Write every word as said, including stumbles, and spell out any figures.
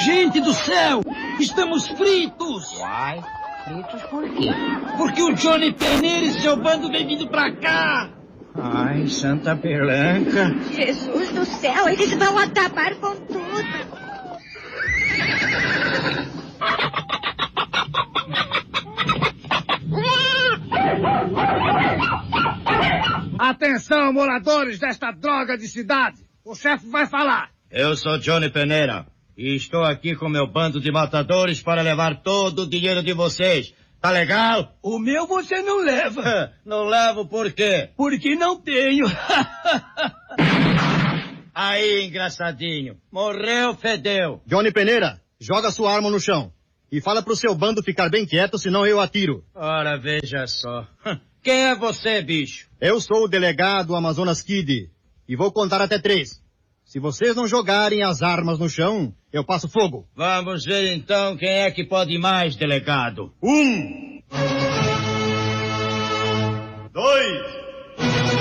Gente do céu! Estamos fritos! Uai, fritos por quê? Porque o Johnny Peneira e seu bando vem vindo pra cá! Ai, Santa Pelanca. Jesus do céu, eles vão acabar com tudo. Atenção, moradores desta droga de cidade. O chefe vai falar. Eu sou Johnny Peneira e estou aqui com meu bando de matadores para levar todo o dinheiro de vocês. Tá legal? O meu você não leva. Não levo por quê? Porque não tenho. Aí, engraçadinho. Morreu, fedeu. Johnny Peneira, joga sua arma no chão. E fala pro seu bando ficar bem quieto, senão eu atiro. Ora, veja só. Quem é você, bicho? Eu sou o delegado Amazonas Kid. E vou contar até três. Se vocês não jogarem as armas no chão, eu passo fogo. Vamos ver então quem é que pode mais, delegado. Um.